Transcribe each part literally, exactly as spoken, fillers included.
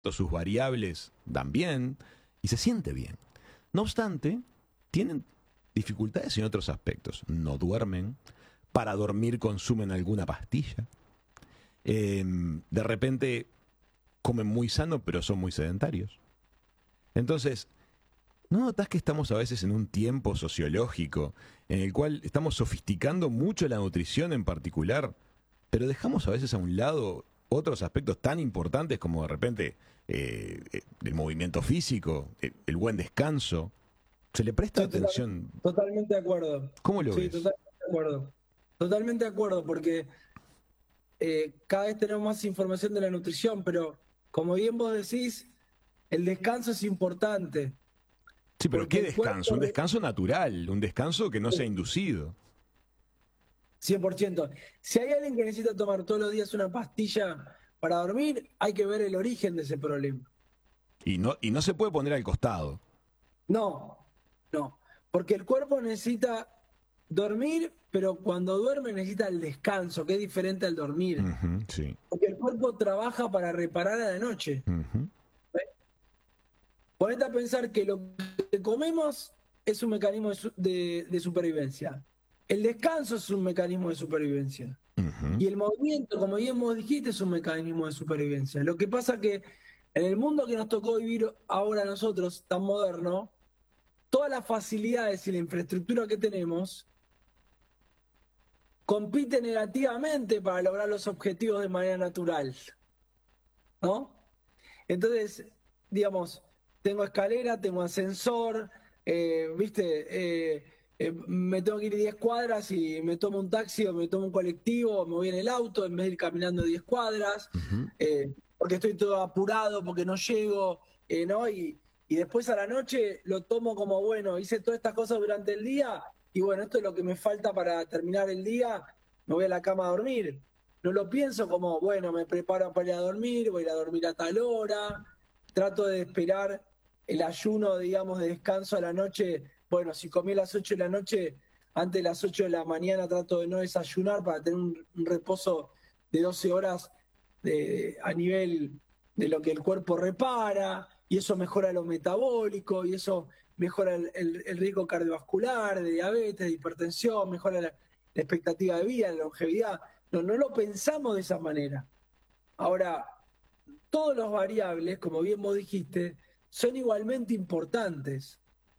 sus variables dan bien y se siente bien. No obstante, tienen dificultades en otros aspectos. No duermen, para dormir consumen alguna pastilla, eh, de repente comen muy sano pero son muy sedentarios. Entonces, ¿no notás que estamos a veces en un tiempo sociológico en el cual estamos sofisticando mucho la nutrición en particular, pero dejamos a veces a un lado otros aspectos tan importantes como de repente eh, eh, el movimiento físico, el, el buen descanso? ¿Se le presta Estoy total- atención? totalmente de acuerdo. ¿Cómo lo Sí, ves? totalmente de acuerdo. Totalmente de acuerdo, porque eh, cada vez tenemos más información de la nutrición, pero como bien vos decís, el descanso es importante, Sí, pero porque ¿qué el descanso? cuerpo, Un re- descanso natural, un descanso que no sea eh, inducido. cien por ciento. Si hay alguien que necesita tomar todos los días una pastilla para dormir, hay que ver el origen de ese problema. Y no, y no se puede poner al costado. No, no, porque el cuerpo necesita dormir, pero cuando duerme necesita el descanso, que es diferente al dormir. Ujú, sí. Porque el cuerpo trabaja para reparar a la noche. Ujú, Ponete a pensar que lo que comemos es un mecanismo de, su- de- de supervivencia. El descanso es un mecanismo de supervivencia. ujú. Y el movimiento, como bien vos dijiste, es un mecanismo de supervivencia. Lo que pasa que en el mundo que nos tocó vivir ahora a nosotros, tan moderno, todas las facilidades y la infraestructura que tenemos compiten negativamente para lograr los objetivos de manera natural, ¿no? Entonces, digamos, tengo escalera, tengo ascensor, eh, ¿viste? Eh, eh, me tengo que ir diez cuadras y me tomo un taxi o me tomo un colectivo o me voy en el auto en vez de ir caminando diez cuadras, Ujú. eh, porque estoy todo apurado, porque no llego, eh, ¿no? Y, y después a la noche lo tomo como, bueno, hice todas estas cosas durante el día y bueno, esto es lo que me falta para terminar el día, me voy a la cama a dormir. No lo pienso como, bueno, me preparo para ir a dormir, voy a ir a dormir a tal hora, trato de esperar el ayuno, digamos, de descanso a la noche. Bueno, si comí a las ocho de la noche, antes de las ocho de la mañana trato de no desayunar para tener un, un reposo de doce horas de, a nivel de lo que el cuerpo repara, y eso mejora lo metabólico, y eso mejora el, el- el riesgo cardiovascular, de diabetes, de hipertensión, mejora la, la expectativa de vida, la longevidad. No, no lo pensamos de esa manera. Ahora, todos los variables, como bien vos dijiste, son igualmente importantes.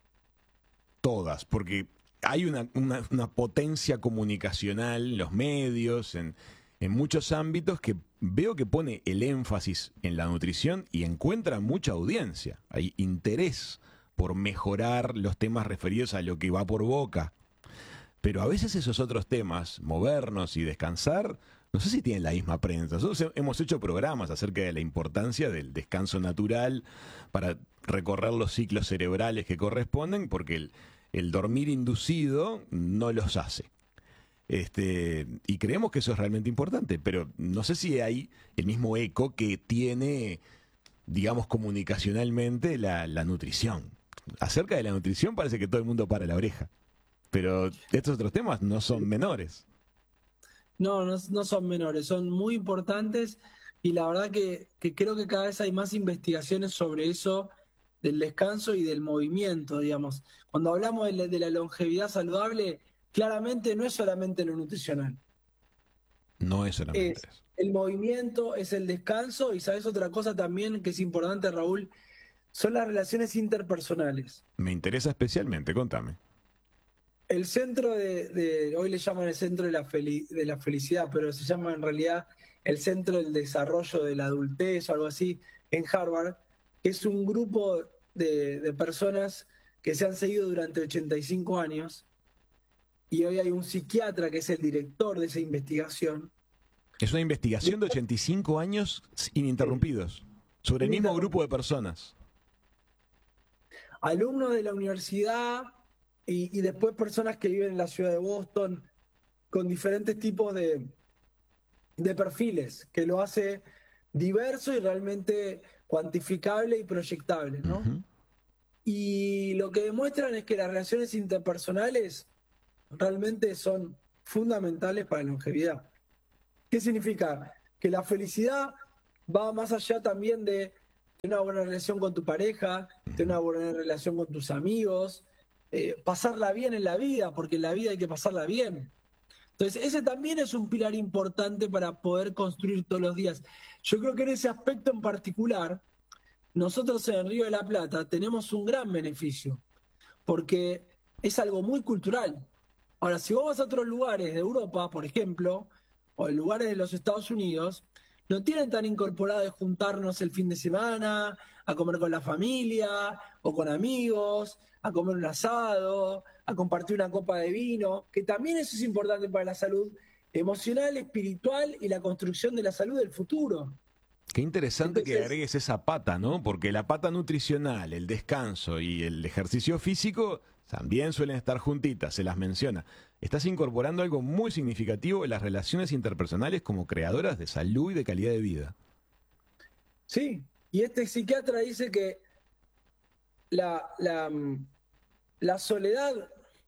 Todas, porque hay una, una- una potencia comunicacional en los medios, en, en muchos ámbitos, que veo que pone el énfasis en la nutrición y encuentra mucha audiencia. Hay interés por mejorar los temas referidos a lo que va por boca. Pero a veces esos otros temas, movernos y descansar, no sé si tienen la misma prensa. Nosotros he- hemos hecho programas acerca de la importancia del descanso natural para recorrer los ciclos cerebrales que corresponden, porque el, el dormir inducido no los hace. Este, y creemos que eso es realmente importante, pero no sé si hay el mismo eco que tiene, digamos, comunicacionalmente la, la nutrición. Acerca de la nutrición parece que todo el mundo para la oreja. Pero estos otros temas no son menores. No, no, no son menores, son muy importantes y la verdad que, que creo que cada vez hay más investigaciones sobre eso del descanso y del movimiento, digamos. Cuando hablamos de la, de la longevidad saludable, claramente no es solamente lo nutricional, No es solamente es eso. el movimiento, es el descanso y sabes otra cosa también que es importante, Raúl, son las relaciones interpersonales. Me interesa especialmente, contame. El centro de, de- hoy le llaman el centro de la, feli- de la felicidad, pero se llama en realidad el centro del desarrollo de la adultez o algo así, en Harvard, que es un grupo de, de personas que se han seguido durante ochenta y cinco años, y hoy hay un psiquiatra que es el director de esa investigación, Es una de- investigación de ochenta y cinco años eh, ininterrumpidos sobre el mismo grupo ininterrumpido. de personas. Alumnos de la universidad y, y después personas que viven en la ciudad de Boston, con diferentes tipos de de perfiles, que lo hace diverso y realmente cuantificable y proyectable, ¿no? Ujú. Y lo que demuestran es que las relaciones interpersonales realmente son fundamentales para la longevidad. ¿Qué significa? Que la felicidad va más allá también de tener una buena relación con tu pareja, tener una buena relación con tus amigos, eh, pasarla bien en la vida, porque en la vida hay que pasarla bien. Entonces, ese también es un pilar importante para poder construir todos los días. Yo creo que en ese aspecto en particular, nosotros en el Río de la Plata tenemos un gran beneficio, porque es algo muy cultural. Ahora, si vos vas a otros lugares de Europa, por ejemplo, o en lugares de los Estados Unidos, no tienen tan incorporado de juntarnos el fin de semana, a comer con la familia o con amigos, a comer un asado, a compartir una copa de vino, que también eso es importante para la salud emocional, espiritual y la construcción de la salud del futuro. Qué interesante Entonces, que agregues esa pata, ¿no? Porque la pata nutricional, el descanso y el ejercicio físico también suelen estar juntitas, se las menciona. Estás incorporando algo muy significativo en las relaciones interpersonales como creadoras de salud y de calidad de vida. sí, y este psiquiatra dice que la, la, la soledad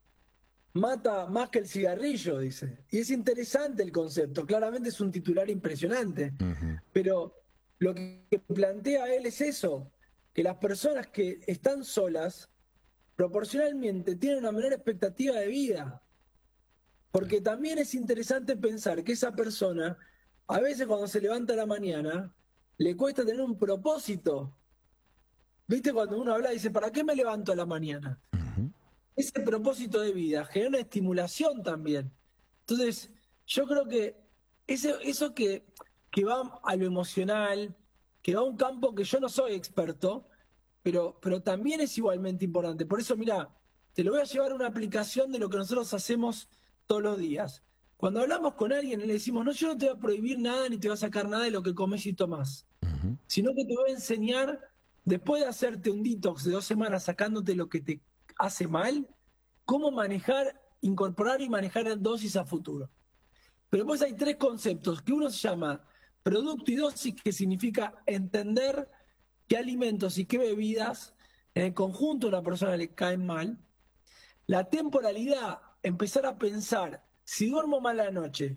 mata más que el cigarrillo, dice. Y es interesante el concepto, claramente es un titular impresionante, Uh-huh. pero lo que plantea él es eso, que las personas que están solas proporcionalmente tienen una menor expectativa de vida, porque también es interesante pensar que esa persona, a veces cuando se levanta a la mañana, le cuesta tener un propósito. ¿Viste? Cuando uno habla, dice, ¿para qué me levanto a la mañana? Uh-huh. Ese propósito de vida genera una estimulación también. Entonces, yo creo que ese, eso que, que va a lo emocional, que va a un campo que yo no soy experto, pero, pero también es igualmente importante. Por eso, mira, te lo voy a llevar a una aplicación de lo que nosotros hacemos todos los días. Cuando hablamos con alguien le decimos, no, yo no te voy a prohibir nada ni te voy a sacar nada de lo que comes y tomás, Uh-huh. sino que te voy a enseñar, después de hacerte un detox de dos semanas sacándote lo que te hace mal, cómo manejar, incorporar y manejar en dosis a futuro. Pero después hay tres conceptos, que uno se llama producto y dosis, que significa entender qué alimentos y qué bebidas en el conjunto a una persona le caen mal. La temporalidad, empezar a pensar, si duermo mal la noche,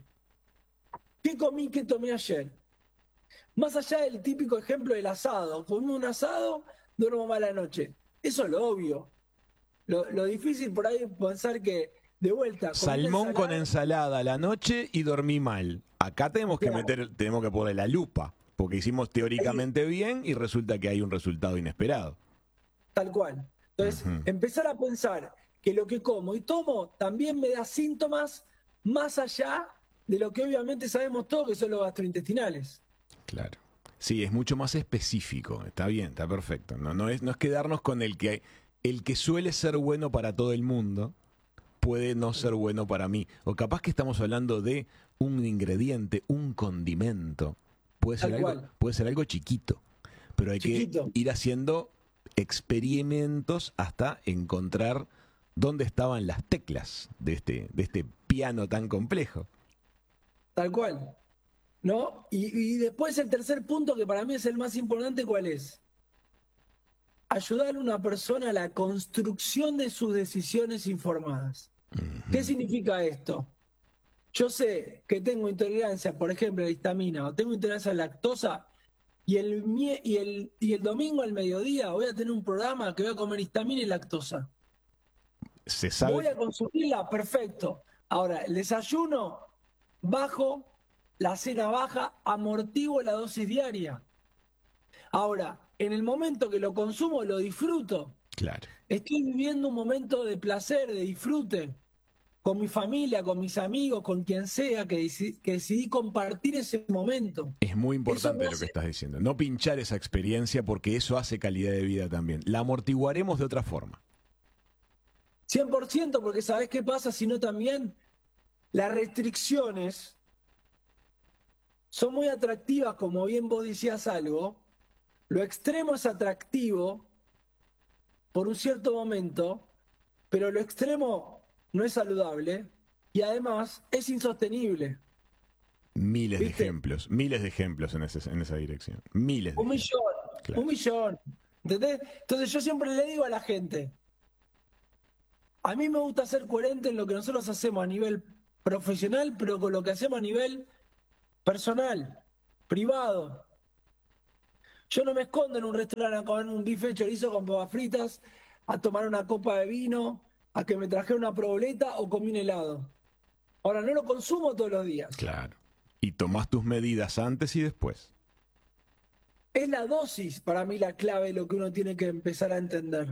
¿qué comí, qué tomé ayer? Más allá del típico ejemplo del asado, comí un asado, duermo mal la noche. Eso es lo obvio. Lo, lo difícil por ahí es pensar que, de vuelta, comí Salmón con ensalada, ensalada a la noche y dormí mal. Acá tenemos que claro, meter, tenemos que poner la lupa, porque hicimos ahí, teóricamente bien y resulta que hay un resultado inesperado. tal cual. Entonces, Uh-huh. empezar a pensar que lo que como y tomo también me da síntomas más allá de lo que obviamente sabemos todos que son los gastrointestinales. Claro. Sí, es mucho más específico. Está bien, está perfecto. No, no es, no es quedarnos con el que el que suele ser bueno para todo el mundo puede no ser bueno para mí. O capaz que estamos hablando de un ingrediente, un condimento. Puede ser Tal algo, cual. puede ser algo chiquito, pero hay que Chiquito. ir haciendo experimentos hasta encontrar dónde estaban las teclas de este, de este piano tan complejo. Tal cual. ¿No? Y, y después el tercer punto, que para mí es el más importante, ¿cuál es? Ayudar a una persona a la construcción de sus decisiones informadas. ¿Qué Uh-huh. significa esto? Yo sé que tengo intolerancia, por ejemplo, a la histamina, o tengo intolerancia a la lactosa, y el, mie- y, el, y el domingo al mediodía voy a tener un programa que voy a comer histamina y lactosa. Se sabe. Voy a consumirla, perfecto. Ahora, el desayuno bajo, la cena baja, amortiguo la dosis diaria. Ahora, en el momento que lo consumo, lo disfruto. Claro. Estoy viviendo un momento de placer, de disfrute, con mi familia, con mis amigos, con quien sea, que, deci- que decidí compartir ese momento. Es muy Eso me importante lo que hace estás diciendo. No pinchar esa experiencia porque eso hace calidad de vida también. La amortiguaremos de otra forma. cien por ciento, porque ¿sabés qué pasa? Sino también las restricciones son muy atractivas, como bien vos decías algo. Lo extremo es atractivo por un cierto momento, pero lo extremo no es saludable y además es insostenible. Miles de ¿Viste? ejemplos, miles de ejemplos en, ese, en esa dirección. Miles de Un ejemplos. millón, Claro. un millón. ¿Entendés? Entonces yo siempre le digo a la gente, a mí me gusta ser coherente en lo que nosotros hacemos a nivel profesional, pero con lo que hacemos a nivel personal, privado. Yo no me escondo en un restaurante a comer un bife de chorizo con papas fritas, a tomar una copa de vino, a que me traje una proboleta o comí un helado. Ahora, no lo consumo todos los días. Claro. Y tomás tus medidas antes y después. Es la dosis para mí la clave de lo que uno tiene que empezar a entender.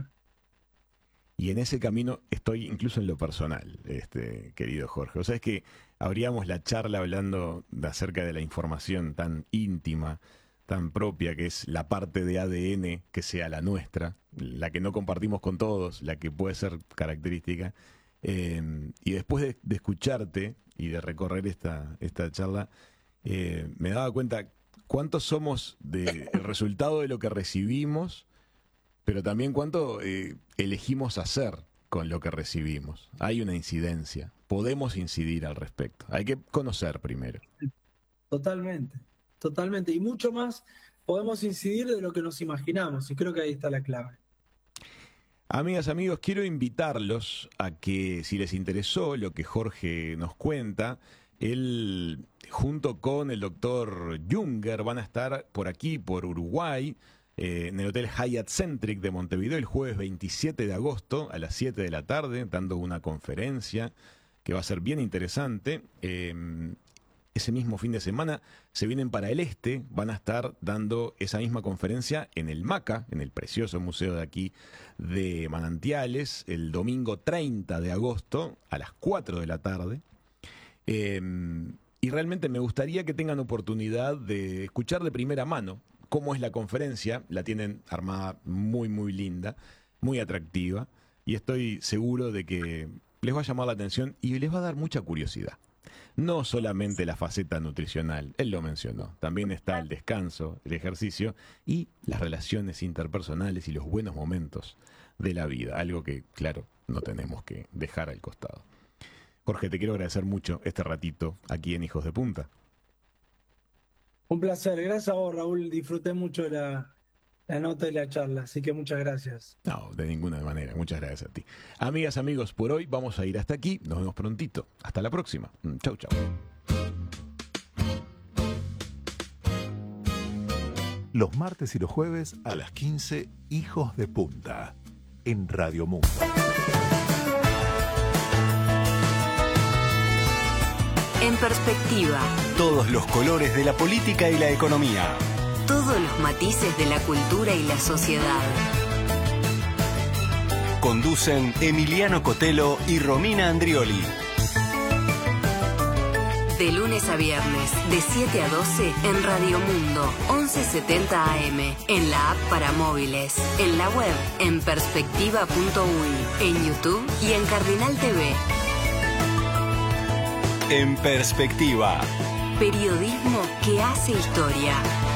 Y en ese camino estoy incluso en lo personal, este, querido Jorge. O sea, es que abríamos la charla hablando de acerca de la información tan íntima, tan propia, que es la parte de A D N que sea la nuestra, la que no compartimos con todos, la que puede ser característica. Eh, y después de, de escucharte y de recorrer esta, esta charla, eh, me daba cuenta cuántos somos de, el resultado de lo que recibimos, pero también cuánto eh, elegimos hacer con lo que recibimos. Hay una incidencia, podemos incidir al respecto. Hay que conocer primero. Totalmente, totalmente. Y mucho más podemos incidir de lo que nos imaginamos, y creo que ahí está la clave. Amigas, amigos, quiero invitarlos a que, si les interesó lo que Jorge nos cuenta, él, junto con el doctor Junger, van a estar por aquí, por Uruguay, eh, en el Hotel Hyatt Centric de Montevideo, el jueves veintisiete de agosto a las siete de la tarde, dando una conferencia que va a ser bien interesante. Eh, ese mismo fin de semana se vienen para el este, van a estar dando esa misma conferencia en el MACA, en el precioso museo de aquí de Manantiales, el domingo treinta de agosto a las cuatro de la tarde. Eh, y realmente me gustaría que tengan oportunidad de escuchar de primera mano cómo es la conferencia. La tienen armada muy, muy linda, muy atractiva, y estoy seguro de que les va a llamar la atención y les va a dar mucha curiosidad. No solamente la faceta nutricional, él lo mencionó, también está el descanso, el ejercicio y las relaciones interpersonales y los buenos momentos de la vida, algo que, claro, no tenemos que dejar al costado. Jorge, te quiero agradecer mucho este ratito aquí en Hijos de Punta. Un placer, gracias a vos, Raúl, disfruté mucho la, la nota y la charla, así que muchas gracias. No, de ninguna manera, muchas gracias a ti. Amigas, amigos, por hoy vamos a ir hasta aquí, nos vemos prontito, hasta la próxima. Chau, chau. Los martes y los jueves a las quince, Hijos de Punta, en Radio Mundo. En perspectiva. Todos los colores de la política y la economía. Todos los matices de la cultura y la sociedad. Conducen Emiliano Cotelo y Romina Andrioli. De lunes a viernes, de siete a doce, en Radio Mundo, once setenta A M, en la app para móviles, en la web, en perspectiva punto uy, en YouTube y en Cardinal T V. En perspectiva. Periodismo que hace historia.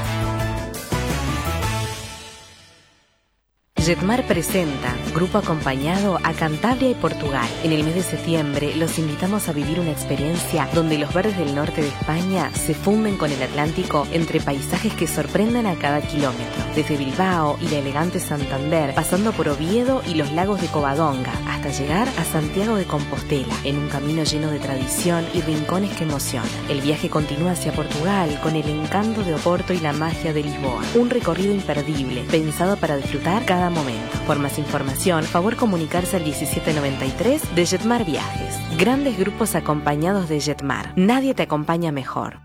Jetmar presenta, grupo acompañado a Cantabria y Portugal. En el mes de septiembre los invitamos a vivir una experiencia donde los verdes del norte de España se funden con el Atlántico entre paisajes que sorprenden a cada kilómetro. Desde Bilbao y la elegante Santander, pasando por Oviedo y los lagos de Covadonga, hasta llegar a Santiago de Compostela, en un camino lleno de tradición y rincones que emocionan. El viaje continúa hacia Portugal con el encanto de Oporto y la magia de Lisboa. Un recorrido imperdible, pensado para disfrutar cada momento. Por más información, favor comunicarse al diecisiete noventa y tres de Jetmar Viajes. Grandes grupos acompañados de Jetmar. Nadie te acompaña mejor.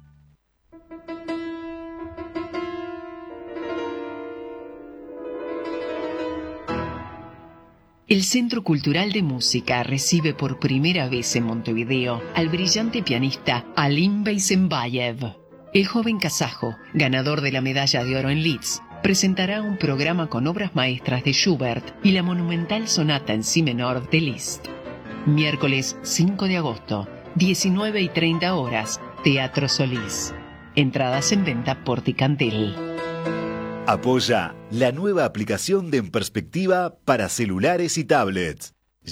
El Centro Cultural de Música recibe por primera vez en Montevideo al brillante pianista Alim Beysenbayev. El joven kazajo, ganador de la medalla de oro en Leeds, presentará un programa con obras maestras de Schubert y la monumental sonata en si menor de Liszt. Miércoles cinco de agosto, diecinueve y treinta horas, Teatro Solís. Entradas en venta por Ticantel. Apoya la nueva aplicación de En Perspectiva para celulares y tablets.